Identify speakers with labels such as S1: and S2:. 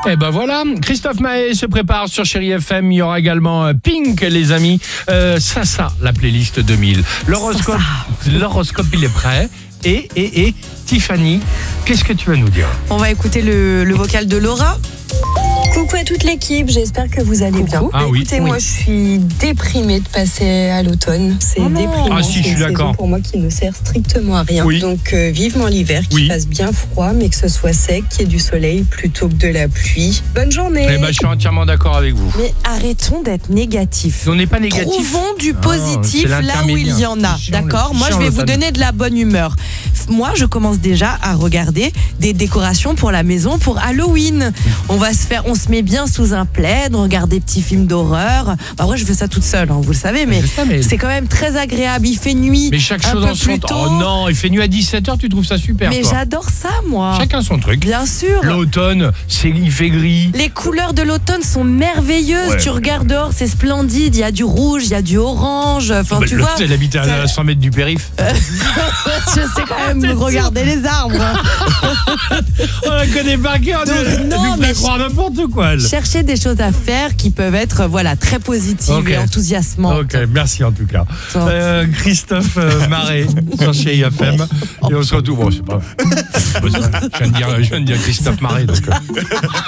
S1: Et ben voilà, Christophe Maé se prépare sur Chéri FM. Il y aura également Pink, les amis. Ça, la playlist 2000. L'horoscope, il est prêt. Et Tiffany, qu'est-ce que tu vas nous dire?
S2: On va écouter le vocal de Laura.
S3: Coucou à toute l'équipe, j'espère que vous allez bien.
S1: Ah oui.
S3: Écoutez, moi je suis déprimée de passer à l'automne. C'est déprimant.
S1: Ah si, je suis
S3: C'est une
S1: d'accord.
S3: saison pour moi qui ne sert strictement à rien.
S1: Oui.
S3: Donc vivement l'hiver, qu'il fasse bien froid, mais que ce soit sec, qu'il y ait du soleil plutôt que de la pluie. Bonne journée.
S1: Eh ben, je suis entièrement d'accord avec vous.
S2: Mais arrêtons d'être négatifs.
S1: On n'est pas négatif.
S2: Trouvons du
S1: Ah,
S2: positif
S1: c'est
S2: là où il y en a,
S1: C'est chiant,
S2: d'accord?
S1: c'est
S2: Moi, je
S1: chiant,
S2: vais vous
S1: l'automne.
S2: donner de la bonne humeur. Moi, je commence déjà à regarder des décorations pour la maison pour Halloween. On se met bien sous un plaid, on regarde des petits films d'horreur. Après, je fais ça toute seule, hein, vous le savez, mais c'est quand même très agréable. Il fait nuit.
S1: Mais chaque
S2: un
S1: chose
S2: peu
S1: en son
S2: plus
S1: temps.
S2: tôt.
S1: Oh non, il fait nuit à 17h, tu trouves ça super,
S2: Mais
S1: toi?
S2: j'adore ça, moi.
S1: Chacun son truc.
S2: Bien sûr.
S1: L'automne, il fait gris.
S2: Les couleurs de l'automne sont merveilleuses.
S1: Ouais.
S2: Tu regardes dehors, c'est splendide. Il y a du rouge, il y a du orange. Enfin, tu vois.
S1: Elle habite à 100 mètres du périph'.
S2: Je sais quand même regarder les arbres.
S1: On la connaît par cœur. Elle
S2: non,
S1: nous
S2: mais
S1: fait croire n'importe quoi. Elle.
S2: Chercher des choses à faire qui peuvent être très positives et enthousiasmantes.
S1: Ok, merci en tout cas. Christophe Maé sur Chéri FM. Et on se retrouve. Bon, c'est pas. Je viens de dire Christophe Maé. Donc,